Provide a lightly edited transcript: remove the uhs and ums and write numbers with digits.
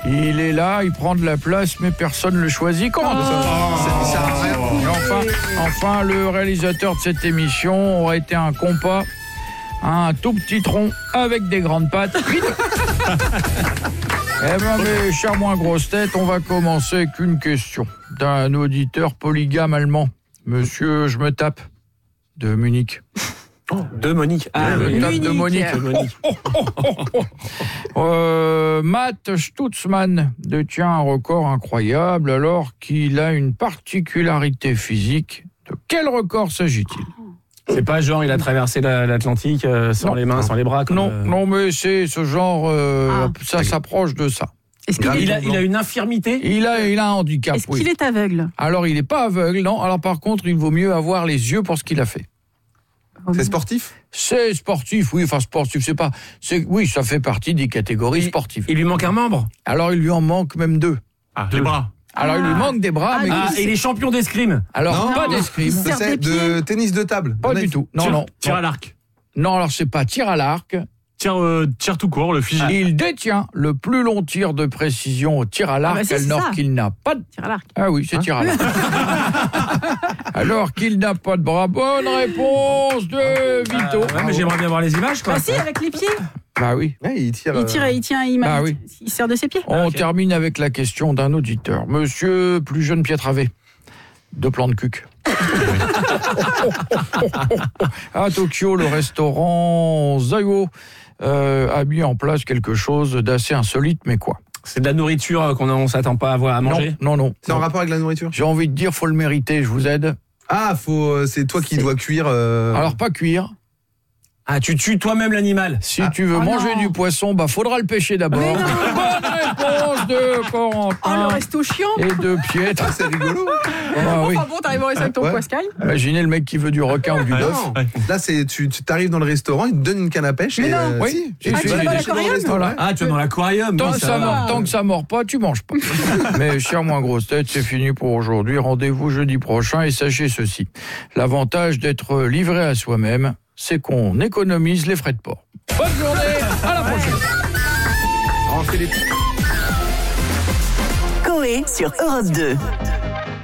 Il est là, il prend de la place, mais personne ne le choisit. Comment ça sert à rien. Enfin, le réalisateur de cette émission aurait été un compas, un tout petit tronc avec des grandes pattes. Eh bien, mes chers moins grosses têtes, on va commencer avec une question d'un auditeur polygame allemand. Monsieur, je me tape, de Munich. De Monique. De Monique. Matt Stutzmann détient un record incroyable alors qu'il a une particularité physique. De quel record s'agit-il ? C'est pas genre il a traversé l'Atlantique sans les mains, sans les bras. Non, mais c'est ce genre, ça s'approche de ça. Est-ce qu'il Il a une infirmité ? Il a un handicap, Est-ce qu'il est aveugle ? Alors, il n'est pas aveugle, non. Alors, par contre, il vaut mieux avoir les yeux pour ce qu'il a fait. C'est sportif ? C'est sportif, oui. Enfin, sportif, oui, ça fait partie des catégories sportives. Il lui manque un membre ? Alors, il lui en manque même deux. Les bras. Alors, il lui manque des bras, mais... et il est champion d'escrime ? Alors, pas d'escrime. C'est de tennis de table. Pas du tout. Non. Tir à l'arc. Non, alors, c'est pas tir à l'arc. Tir tout court, le fusil. Il détient le plus long tir de précision au tir à l'arc, alors qu'il n'a pas de... Tir à l'arc. Ah oui, c'est tir à l'arc. Alors qu'il n'a pas de bras. Bonne réponse de Vito. Ouais, mais j'aimerais bien voir les images, quoi. Ah si, avec les pieds. Bah oui. Ouais, il tire. Il sert de ses pieds. On termine avec la question d'un auditeur. Monsieur plus jeune Pietravé, de plan de cuc. À Tokyo, le restaurant Zaiwo a mis en place quelque chose d'assez insolite, mais quoi ? C'est de la nourriture qu'on s'attend pas à voir à manger ? Non. C'est en rapport avec la nourriture ? J'ai envie de dire, faut le mériter, je vous aide. Ah, c'est toi qui dois cuire. Alors, pas cuire. Ah, tu tues toi-même l'animal ? Si tu veux manger du poisson, faudra le pêcher d'abord. Bonne réponse de Corentin. Oh, le resto chiant. Et de Pietre. Ah, c'est rigolo. Oui. Enfin bon, t'arrives au resto avec ton poiscaille. Imaginez le mec qui veut du requin ou du bœuf. Là, tu t'arrives dans le restaurant, il te donne une canne à pêche. Mais et, non. Oui. tu vas dans l'aquarium. Voilà. Ah, tu vas dans l'aquarium. Tant que ça mord pas, tu manges pas. Mais chers moins grosses têtes, c'est fini pour aujourd'hui. Rendez-vous jeudi prochain et sachez ceci. L'avantage d'être livré à soi-même, c'est qu'on économise les frais de port. Bonne journée, à la prochaine. Rentrez les... Coé sur Europe 2.